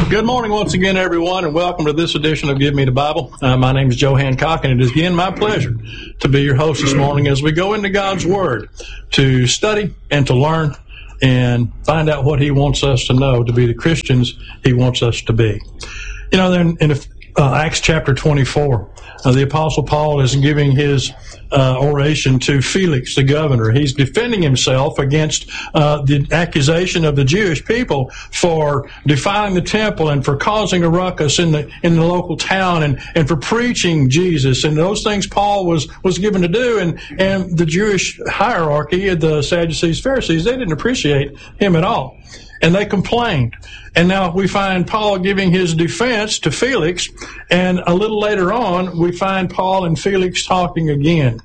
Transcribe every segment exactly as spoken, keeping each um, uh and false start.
Good morning once again, everyone, and welcome to this edition of Give Me the Bible. Uh, my name is Joe Hancock, and it is again my pleasure to be your host this morning as we go into God's Word to study and to learn and find out what He wants us to know to be the Christians He wants us to be. You know, then in uh, Acts chapter twenty-four, uh, the Apostle Paul is giving his uh, oration to Felix, the governor. He's defending himself against uh, the accusation of the Jewish people for defiling the temple and for causing a ruckus in the in the local town and, and for preaching Jesus and those things Paul was, was given to do. And, and the Jewish hierarchy, the Sadducees, Pharisees, they didn't appreciate him at all. And they complained. And now we find Paul giving his defense to Felix, and a little later on, we find Paul and Felix talking again.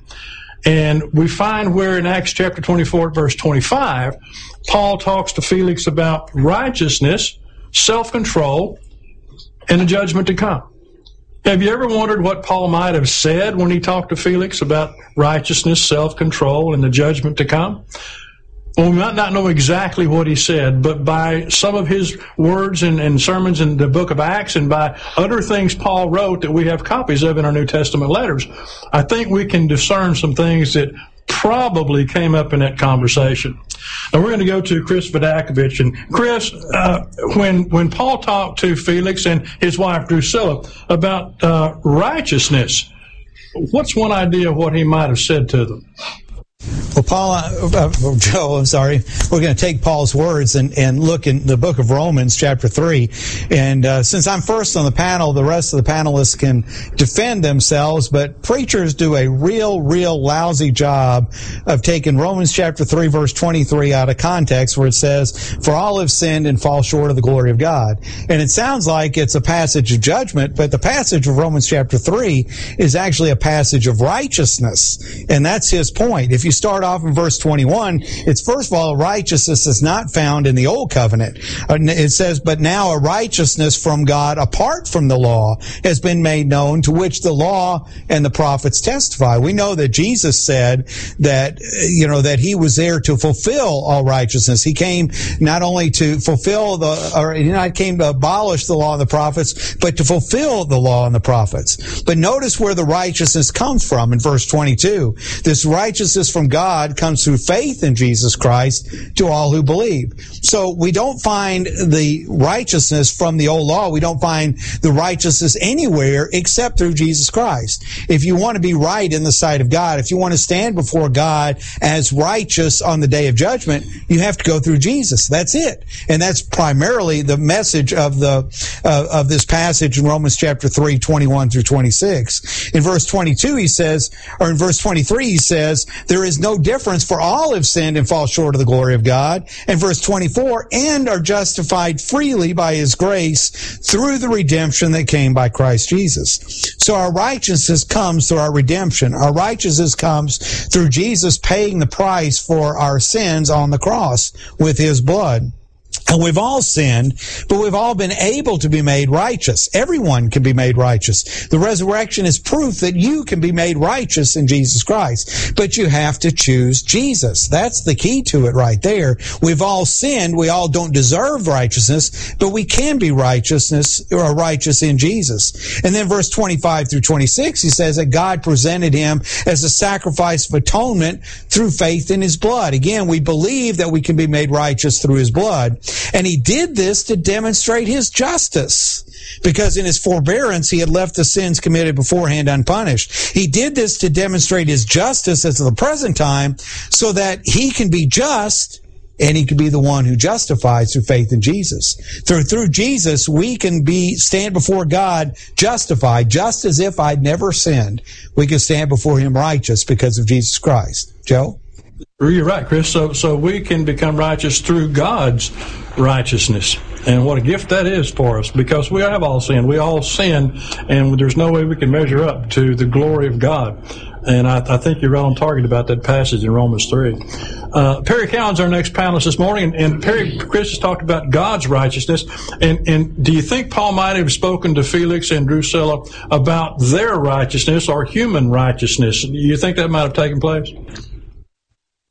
And we find where in Acts chapter twenty-four, verse twenty-five, Paul talks to Felix about righteousness, self-control, and the judgment to come. Have you ever wondered what Paul might have said when he talked to Felix about righteousness, self-control, and the judgment to come? Well, we might not know exactly what he said, but by some of his words and, and sermons in the book of Acts and by other things Paul wrote that we have copies of in our New Testament letters, I think we can discern some things that probably came up in that conversation. Now, we're going to go to Chris Vidakovich. And Chris, uh, when when Paul talked to Felix and his wife Drusilla about uh, righteousness, what's one idea of what he might have said to them? Well, Paul, uh, uh, Joe, I'm sorry. We're going to take Paul's words and, and look in the book of Romans, chapter three. And uh, since I'm first on the panel, the rest of the panelists can defend themselves. But preachers do a real, real lousy job of taking Romans chapter three, verse twenty-three out of context, where it says, "For all have sinned and fall short of the glory of God." And it sounds like it's a passage of judgment, but the passage of Romans chapter three is actually a passage of righteousness. And that's his point. If you start off in verse twenty-one, it's first of all, righteousness is not found in the old covenant. It says, "But now a righteousness from God apart from the law has been made known, to which the law and the prophets testify." We know that Jesus said that, you know, that he was there to fulfill all righteousness. He came not only to fulfill the, or he not came to abolish the law and the prophets, but to fulfill the law and the prophets. But notice where the righteousness comes from in verse twenty-two. This righteousness from God comes through faith in Jesus Christ to all who believe. So we don't find the righteousness from the old law. We don't find the righteousness anywhere except through Jesus Christ. If you want to be right in the sight of God, if you want to stand before God as righteous on the day of judgment, you have to go through Jesus. That's it. And that's primarily the message of the uh, of this passage in Romans chapter three, twenty-one through twenty-six. In verse twenty-two, he says, or in verse twenty-three, he says, "There is no difference, for all have sinned and fall short of the glory of God." And verse twenty-four, "And are justified freely by His grace through the redemption that came by Christ Jesus." So our righteousness comes through our redemption. Our righteousness comes through Jesus paying the price for our sins on the cross with His blood. And we've all sinned, but we've all been able to be made righteous. Everyone can be made righteous. The resurrection is proof that you can be made righteous in Jesus Christ. But you have to choose Jesus. That's the key to it right there. We've all sinned. We all don't deserve righteousness, but we can be righteousness or righteous in Jesus. And then verse twenty-five through twenty-six, he says that God presented Him as a sacrifice of atonement through faith in His blood. Again, we believe that we can be made righteous through His blood. And He did this to demonstrate His justice, because in His forbearance He had left the sins committed beforehand unpunished. He did this to demonstrate His justice at the present time, so that He can be just and He can be the one who justifies through faith in Jesus. Through through Jesus, we can be stand before God justified, just as if I'd never sinned. We can stand before Him righteous because of Jesus Christ. Joe? You're right, Chris. So, so we can become righteous through God's righteousness. And what a gift that is for us, because we have all sinned. We all sin, and there's no way we can measure up to the glory of God. And I, I think you're right on target about that passage in Romans three. Uh, Perry Cowan's our next panelist this morning, and, and Perry, Chris has talked about God's righteousness. And, and do you think Paul might have spoken to Felix and Drusilla about their righteousness or human righteousness? Do you think that might have taken place?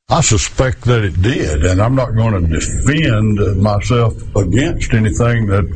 I suspect that it did, and I'm not going to defend myself against anything that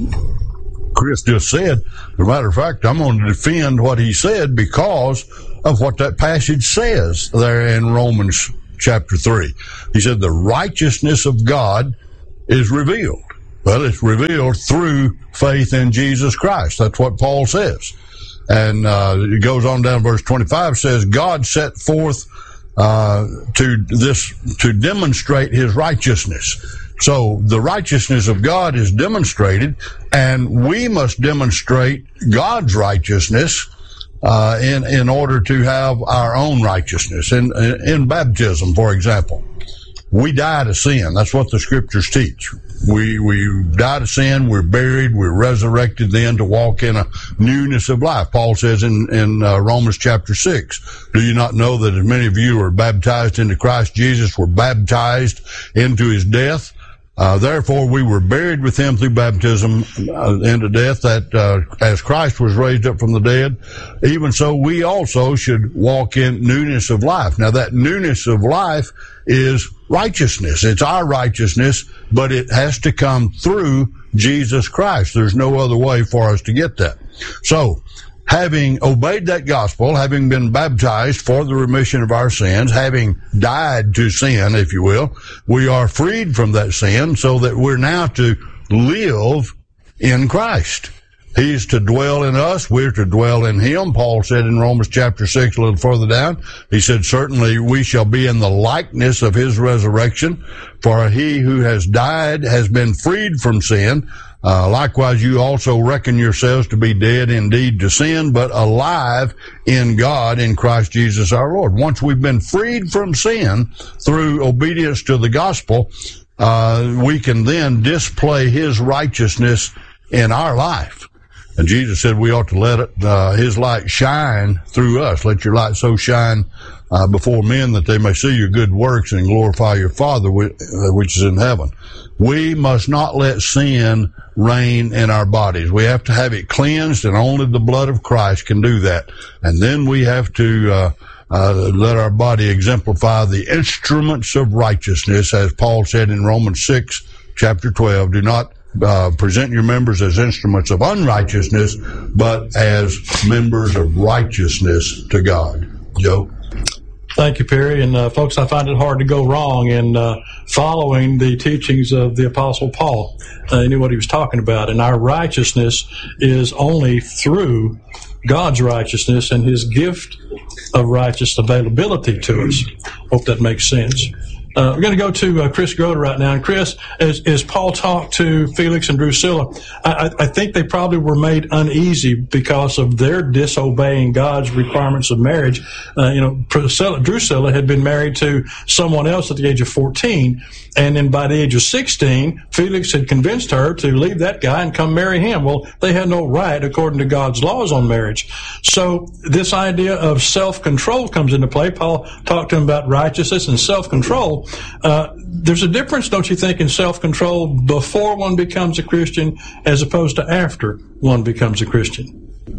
uh, Chris just said. As a matter of fact, I'm going to defend what he said because of what that passage says there in Romans chapter three. He said the righteousness of God is revealed. Well, it's revealed through faith in Jesus Christ. That's what Paul says. And uh, it goes on down verse twenty-five, says, God set forth Uh, to this, to demonstrate his righteousness. So the righteousness of God is demonstrated, and we must demonstrate God's righteousness uh, in in order to have our own righteousness. In, in in baptism, for example, we die to sin. That's what the scriptures teach. We we die to sin, we're buried, we're resurrected then to walk in a newness of life. Paul says in, in uh, Romans chapter six, do you not know that as many of you are baptized into Christ Jesus, were baptized into his death? Uh, therefore we were buried with him through baptism uh, into death, that uh, as Christ was raised up from the dead, even so we also should walk in newness of life. Now that newness of life is righteousness. It's our righteousness, but it has to come through Jesus Christ. There's no other way for us to get that. So, having obeyed that gospel, having been baptized for the remission of our sins, having died to sin, if you will, we are freed from that sin so that we're now to live in Christ. He's to dwell in us. We're to dwell in him. Paul said in Romans chapter six, a little further down, he said, certainly we shall be in the likeness of his resurrection, for he who has died has been freed from sin. Uh, likewise, you also reckon yourselves to be dead indeed to sin, but alive in God in Christ Jesus our Lord. Once we've been freed from sin through obedience to the gospel, uh, we can then display his righteousness in our life. And Jesus said we ought to let it, uh, his light shine through us. Let your light so shine uh, before men that they may see your good works and glorify your Father which, uh, which is in heaven. We must not let sin reign in our bodies. We have to have it cleansed, and only the blood of Christ can do that. And then we have to uh, uh, let our body exemplify the instruments of righteousness, as Paul said in Romans six, chapter twelve. Do not Uh, present your members as instruments of unrighteousness, but as members of righteousness to God. Joe? Thank you, Perry. And uh, folks, I find it hard to go wrong in uh, following the teachings of the Apostle Paul. Uh, he knew what he was talking about. And our righteousness is only through God's righteousness and his gift of righteous availability to us. Hope that makes sense. Uh, we're going to go to uh, Chris Groder right now. And Chris, as, as Paul talked to Felix and Drusilla, I, I think they probably were made uneasy because of their disobeying God's requirements of marriage. Uh, you know, Drusilla, Drusilla had been married to someone else at the age of fourteen, and then by the age of sixteen, Felix had convinced her to leave that guy and come marry him. Well, they had no right according to God's laws on marriage. So this idea of self-control comes into play. Paul talked to him about righteousness and self-control. Uh, there's a difference, don't you think, in self-control before one becomes a Christian as opposed to after one becomes a Christian?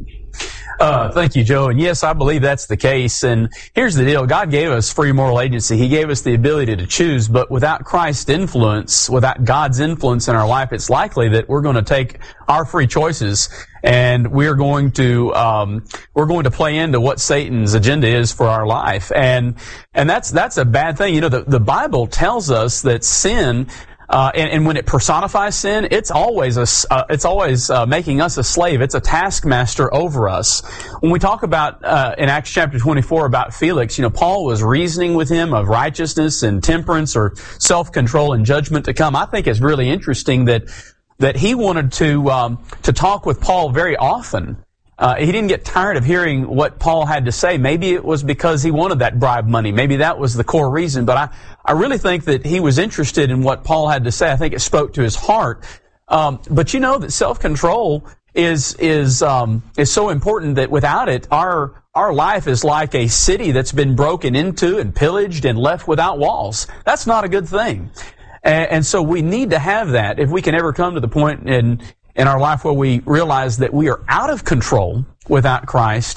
Uh, thank you, Joe. And yes, I believe that's the case. And here's the deal. God gave us free moral agency. He gave us the ability to choose, but without Christ's influence, without God's influence in our life, it's likely that we're going to take our free choices and we're going to, um, we're going to play into what Satan's agenda is for our life. And, and that's, that's a bad thing. You know, the, the Bible tells us that sin, Uh, and, and when it personifies sin, it's always a, uh, it's always uh, making us a slave. It's a taskmaster over us. When we talk about uh, in Acts chapter twenty-four about Felix, you know, Paul was reasoning with him of righteousness and temperance or self-control and judgment to come. I think it's really interesting that that he wanted to um, to talk with Paul very often. Uh, he didn't get tired of hearing what Paul had to say. Maybe it was because he wanted that bribe money. Maybe that was the core reason. But I, I really think that he was interested in what Paul had to say. I think it spoke to his heart. Um, but you know that self-control is is um, is so important that without it, our our life is like a city that's been broken into and pillaged and left without walls. That's not a good thing. And, and so we need to have that if we can ever come to the point in in our life where we realize that we are out of control without Christ.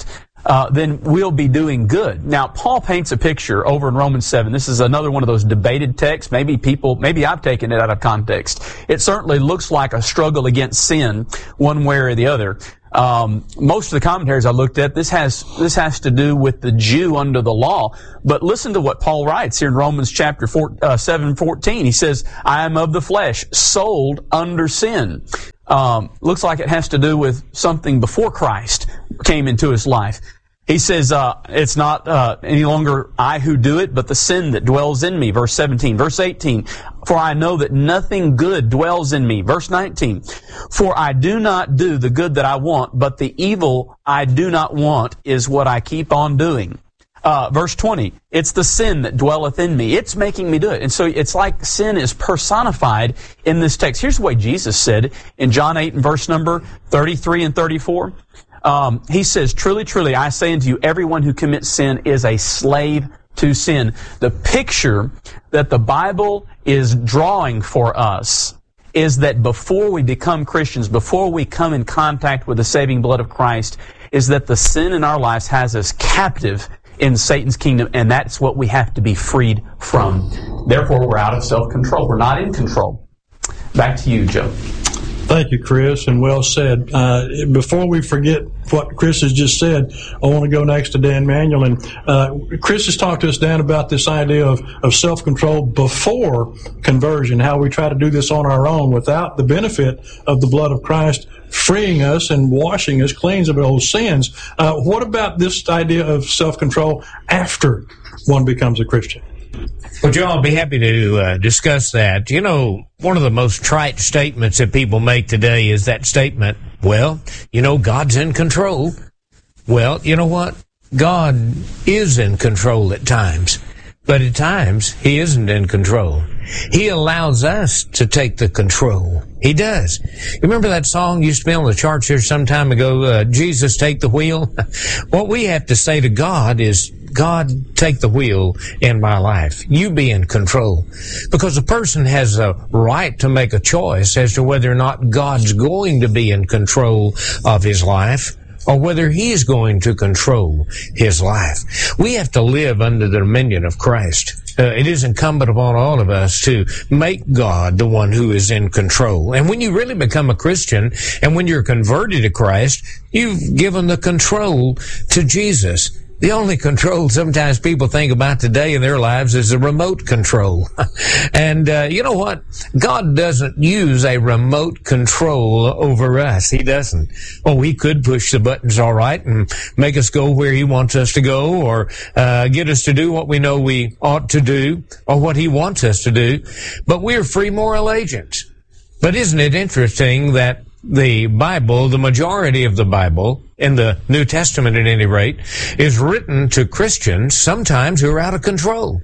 uh, then we'll be doing good. Now, Paul paints a picture over in Romans seven. This is another one of those debated texts. Maybe people, maybe I've taken it out of context. It certainly looks like a struggle against sin, one way or the other. Um, most of the commentaries I looked at, this has this has to do with the Jew under the law. But listen to what Paul writes here in Romans chapter four, uh, seven fourteen. He says, "I am of the flesh, sold under sin." Um, looks like it has to do with something before Christ came into his life. He says, uh, it's not uh, any longer I who do it, but the sin that dwells in me. Verse seventeen. Verse eighteen. For I know that nothing good dwells in me. Verse nineteen. For I do not do the good that I want, but the evil I do not want is what I keep on doing. Uh, verse twenty. It's the sin that dwelleth in me. It's making me do it. And so it's like sin is personified in this text. Here's the way Jesus said in John eight and verse number thirty-three and thirty-four. Um, he says, "Truly, truly, I say unto you, everyone who commits sin is a slave to sin." The picture that the Bible is drawing for us is that before we become Christians, before we come in contact with the saving blood of Christ, is that the sin in our lives has us captive in Satan's kingdom, and that's what we have to be freed from. Therefore, we're out of self-control. We're not in control. Back to you, Joe. Thank you, Chris, and well said. Uh, before we forget what Chris has just said, I want to go next to Dan Manuel. And uh, Chris has talked to us, Dan, about this idea of, of self-control before conversion, how we try to do this on our own without the benefit of the blood of Christ freeing us and washing us clean of those sins. Uh, what about this idea of self-control after one becomes a Christian? Well, Joe, I'll be happy to uh, discuss that. You know, one of the most trite statements that people make today is that statement, well, you know, God's in control. Well, you know what? God is in control at times, but at times He isn't in control. He allows us to take the control. He does. You remember that song used to be on the charts here some time ago, uh, Jesus, Take the Wheel? What we have to say to God is, God, take the wheel in my life. You be in control. Because a person has a right to make a choice as to whether or not God's going to be in control of his life, or whether He's going to control his life. We have to live under the dominion of Christ. Uh, it is incumbent upon all of us to make God the one who is in control. And when you really become a Christian, and when you're converted to Christ, you've given the control to Jesus. The only control sometimes people think about today in their lives is the remote control. And uh, you know what? God doesn't use a remote control over us. He doesn't. Oh, He could push the buttons all right and make us go where He wants us to go, or uh, get us to do what we know we ought to do, or what He wants us to do. But we're free moral agents. But isn't it interesting that the Bible, the majority of the Bible, in the New Testament at any rate, is written to Christians sometimes who are out of control,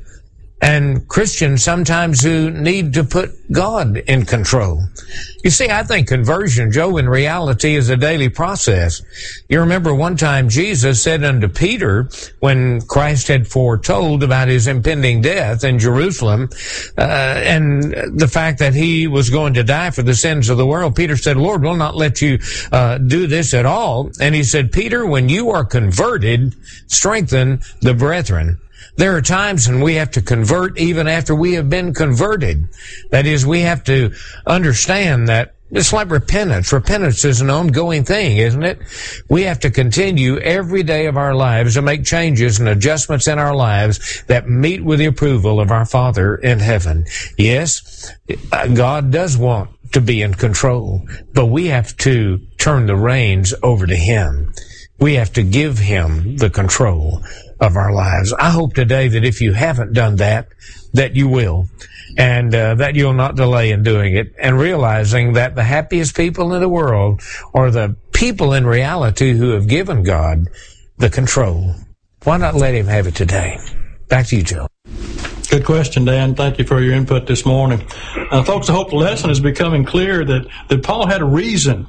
and Christians sometimes who need to put God in control. You see, I think conversion, Joe, in reality is a daily process. You remember one time Jesus said unto Peter, when Christ had foretold about his impending death in Jerusalem, uh, and the fact that he was going to die for the sins of the world, Peter said, Lord, we'll not let you uh, do this at all. And he said, Peter, when you are converted, strengthen the brethren. There are times when we have to convert even after we have been converted. That is, we have to understand that it's like repentance. Repentance is an ongoing thing, isn't it? We have to continue every day of our lives to make changes and adjustments in our lives that meet with the approval of our Father in heaven. Yes, God does want to be in control, but we have to turn the reins over to Him. We have to give Him the control of our lives. I hope today that if you haven't done that, that you will, and uh, that you'll not delay in doing it, and realizing that the happiest people in the world are the people in reality who have given God the control. Why not let Him have it today? Back to you, Joe. Good question, Dan. Thank you for your input this morning. Uh, folks, I hope the lesson is becoming clear that, that Paul had a reason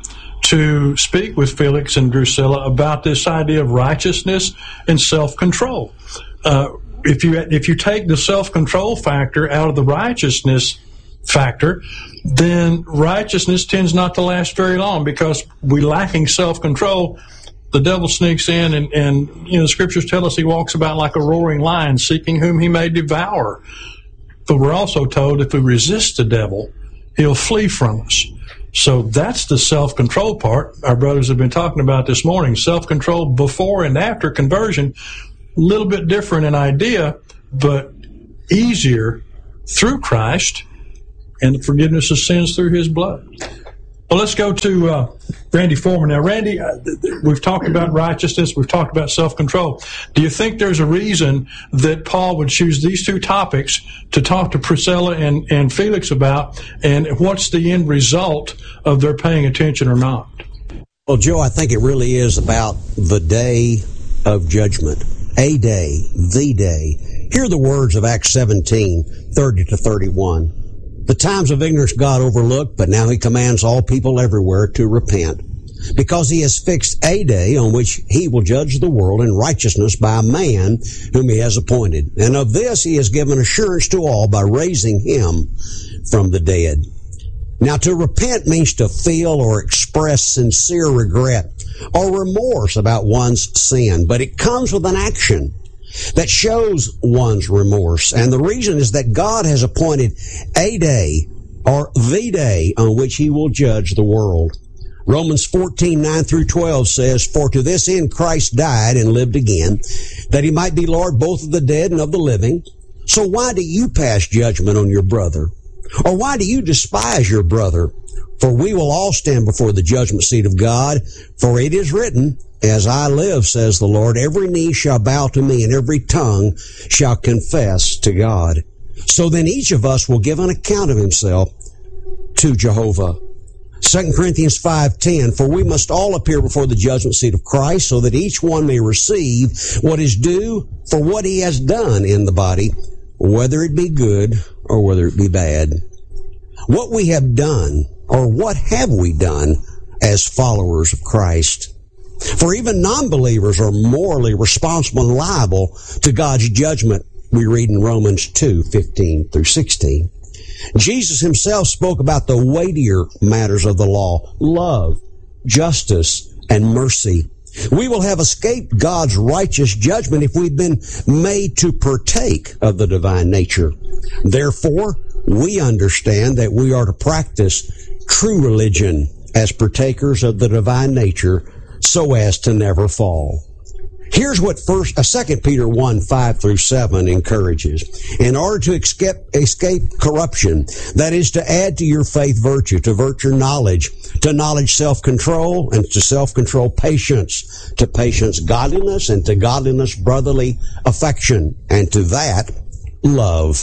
to speak with Felix and Drusilla about this idea of righteousness and self-control. Uh, if you if you take the self-control factor out of the righteousness factor, then righteousness tends not to last very long, because we lacking self-control, The devil sneaks in, and, and you know the scriptures tell us he walks about like a roaring lion, seeking whom he may devour. But we're also told if we resist the devil, he'll flee from us. So that's the self-control part our brothers have been talking about this morning. Self-control before and after conversion, a little bit different in idea, but easier through Christ and the forgiveness of sins through his blood. Well, let's go to uh, Randy Foreman. Now, Randy, uh, we've talked about righteousness. We've talked about self-control. Do you think there's a reason that Paul would choose these two topics to talk to Priscilla and, and Felix about, and what's the end result of their paying attention or not? Well, Joe, I think it really is about the day of judgment. A day, the day. Hear the words of Acts seventeen, thirty to thirty-one. The times of ignorance God overlooked, but now he commands all people everywhere to repent, because he has fixed a day on which he will judge the world in righteousness by a man whom he has appointed. And of this he has given assurance to all by raising him from the dead. Now, to repent means to feel or express sincere regret or remorse about one's sin, but it comes with an action that shows one's remorse. And the reason is that God has appointed a day, or the day, on which he will judge the world. Romans fourteen, nine through twelve says, "For to this end Christ died and lived again, that he might be Lord both of the dead and of the living. So why do you pass judgment on your brother? Or why do you despise your brother? For we will all stand before the judgment seat of God. For it is written, As I live, says the Lord, every knee shall bow to me, and every tongue shall confess to God. So then each of us will give an account of himself to Jehovah." Second Corinthians five ten, "For we must all appear before the judgment seat of Christ, so that each one may receive what is due for what he has done in the body, whether it be good or whether it be bad." What we have done, or what have we done as followers of Christ? For even non-believers are morally responsible and liable to God's judgment, we read in Romans two, fifteen through sixteen. Jesus himself spoke about the weightier matters of the law: love, justice, and mercy. We will have escaped God's righteous judgment if we've been made to partake of the divine nature. Therefore, we understand that we are to practice true religion as partakers of the divine nature, so as to never fall. Here's what first, uh, Second Peter one, five through seven encourages. "In order to escape, escape corruption, that is to add to your faith virtue, to virtue knowledge, to knowledge self-control, and to self-control patience, to patience godliness, and to godliness brotherly affection, and to that love."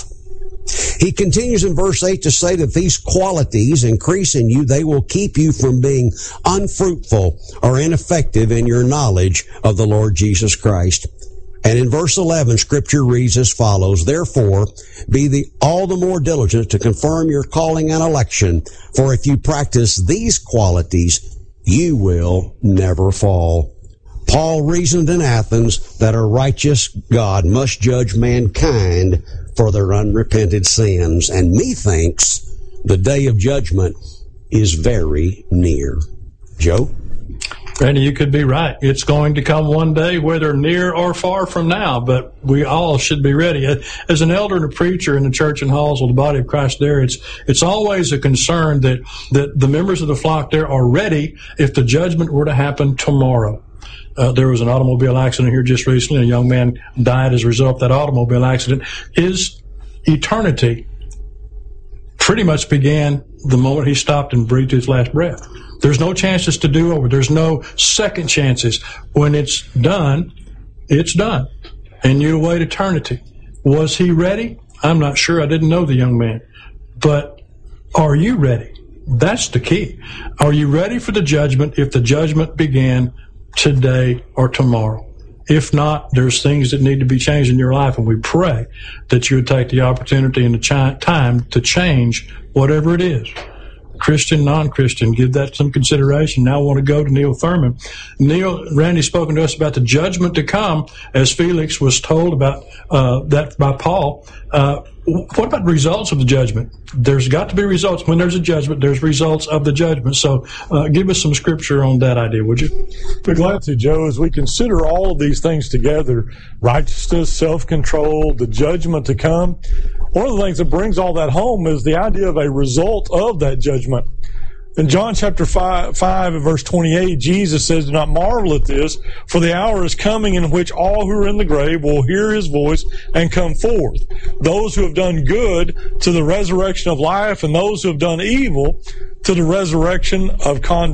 He continues in verse eight to say that these qualities increase in you, they will keep you from being unfruitful or ineffective in your knowledge of the Lord Jesus Christ. And in verse eleven, Scripture reads as follows, "Therefore, be the all the more diligent to confirm your calling and election, for if you practice these qualities, you will never fall." Paul reasoned in Athens that a righteous God must judge mankind for their unrepented sins, and methinks the day of judgment is very near. Joe? Randy, you could be right. It's going to come one day, whether near or far from now, but we all should be ready. As an elder and a preacher in the church and halls of the body of Christ there, it's it's always a concern that, that the members of the flock there are ready if the judgment were to happen tomorrow. Uh, there was an automobile accident here just recently. A young man died as a result of that automobile accident. His eternity pretty much began the moment he stopped and breathed his last breath. There's no chances to do over. There's no second chances. When it's done, it's done. And you await eternity. Was he ready? I'm not sure. I didn't know the young man. But are you ready? That's the key. Are you ready for the judgment if the judgment began today or tomorrow? If not, there's things that need to be changed in your life, and we pray that you would take the opportunity and the ch- time to change whatever it is. Christian, non-Christian, give that some consideration. Now I want to go to Neil Thurman. Neil, Randy's spoken to us about the judgment to come, as Felix was told about uh, that by Paul. Uh, what about the results of the judgment? There's got to be results. When there's a judgment, there's results of the judgment. So uh, give us some scripture on that idea, would you? Be glad to, Joe. As we consider all of these things together, righteousness, self-control, the judgment to come, one of the things that brings all that home is the idea of a result of that judgment. In John chapter five, five and verse twenty-eight, Jesus says, "Do not marvel at this, for the hour is coming in which all who are in the grave will hear his voice and come forth. Those who have done good to the resurrection of life, and those who have done evil to the resurrection of condemnation."